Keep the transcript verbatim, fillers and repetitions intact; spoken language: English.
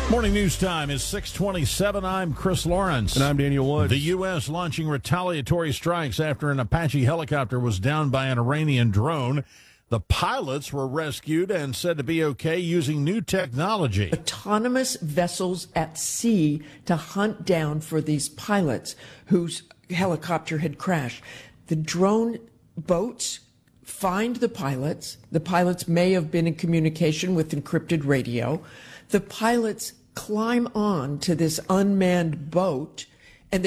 Morning news time is six twenty-seven. I'm Chris Lawrence. And I'm Daniel Woods. The U S launching retaliatory strikes after an Apache helicopter was downed by an Iranian drone. The pilots were rescued and said to be okay using new technology. Autonomous vessels at sea to hunt down for these pilots whose helicopter had crashed. The drone boats find the pilots. The pilots may have been in communication with encrypted radio. The pilots climb on to this unmanned boat